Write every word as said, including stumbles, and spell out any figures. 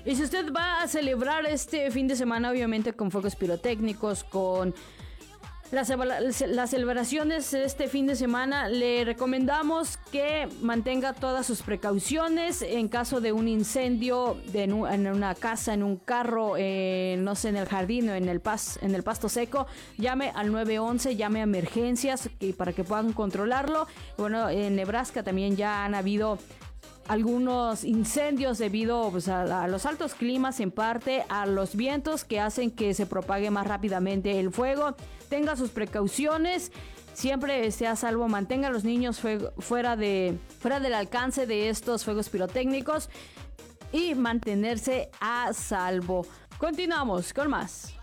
Y si usted va a celebrar este fin de semana, obviamente con fuegos pirotécnicos, con las, las celebraciones este fin de semana, le recomendamos que mantenga todas sus precauciones en caso de un incendio de en, un, en una casa, en un carro, eh, no sé, en el jardín o en el, pas, en el pasto seco. Llame al nueve once, llame a emergencias que, para que puedan controlarlo. Bueno, en Nebraska también ya han habido algunos incendios debido pues, a, a los altos climas, en parte a los vientos que hacen que se propague más rápidamente el fuego. Tenga sus precauciones, siempre esté a salvo, mantenga a los niños fuego, fuera, de, fuera del alcance de estos fuegos pirotécnicos y mantenerse a salvo. Continuamos con más.